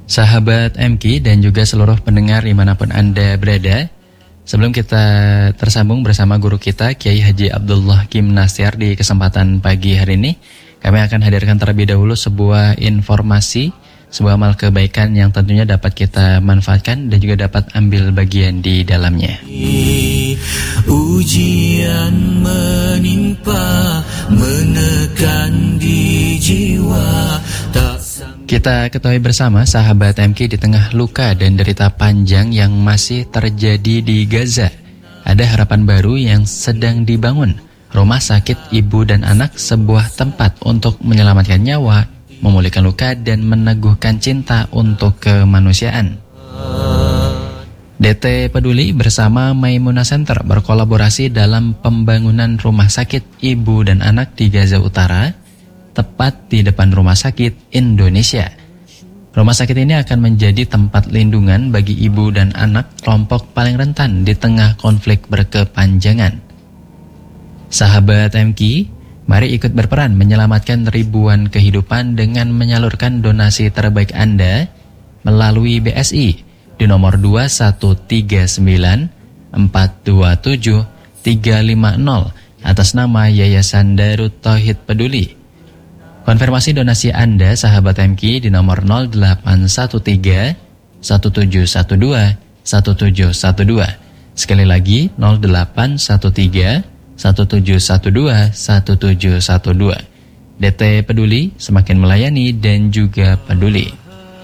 Sahabat MK dan juga seluruh pendengar dimanapun Anda berada, sebelum kita tersambung bersama guru kita Kiai Haji Abdullah Kim Nastyar di kesempatan pagi hari ini, kami akan hadirkan terlebih dahulu sebuah informasi, sebuah amal kebaikan yang tentunya dapat kita manfaatkan dan juga dapat ambil bagian di dalamnya. Ujian menimpa, menekan di jiwa. Kita ketahui bersama sahabat MK, di tengah luka dan derita panjang yang masih terjadi di Gaza, ada harapan baru yang sedang dibangun. Rumah sakit ibu dan anak, sebuah tempat untuk menyelamatkan nyawa, memulihkan luka dan meneguhkan cinta untuk kemanusiaan. DT Peduli bersama Maimuna Center berkolaborasi dalam pembangunan rumah sakit ibu dan anak di Gaza Utara, tepat di depan Rumah Sakit Indonesia. Rumah sakit ini akan menjadi tempat lindungan bagi ibu dan anak kelompok paling rentan di tengah konflik berkepanjangan. Sahabat MK, mari ikut berperan menyelamatkan ribuan kehidupan dengan menyalurkan donasi terbaik Anda melalui BSI di nomor 2139 427 350 atas nama Yayasan Darut Tauhid Peduli. Konfirmasi donasi Anda, sahabat MK, di nomor 0813 1712 1712. Sekali lagi 0813 1712 1712. DT Peduli, semakin melayani dan juga peduli.